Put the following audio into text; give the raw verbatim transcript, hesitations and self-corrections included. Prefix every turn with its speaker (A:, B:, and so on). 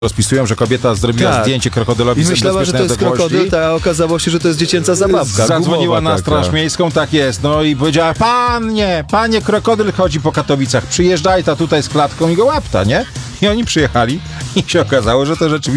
A: rozpisują, że kobieta zrobiła
B: Tak.
A: zdjęcie krokodylowi
B: I
A: z
B: myślała, że to jest
A: bezpiecznej odległości.
B: krokodyl, a okazało się, że to jest dziecięca zabawka.
A: Zadzwoniła
B: gumowa
A: na
B: taka.
A: Straż Miejską, tak jest, no i powiedziała, panie, panie, krokodyl chodzi po Katowicach, przyjeżdżaj ta tutaj z klatką i go łapta, nie? I oni przyjechali i się okazało, że to rzeczywiście